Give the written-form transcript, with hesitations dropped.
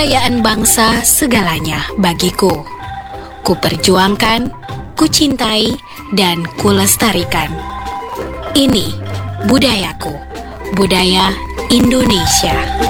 Kekayaan bangsa segalanya bagiku. Kuperjuangkan, kucintai, dan kulestarikan. Ini budayaku, budaya Indonesia.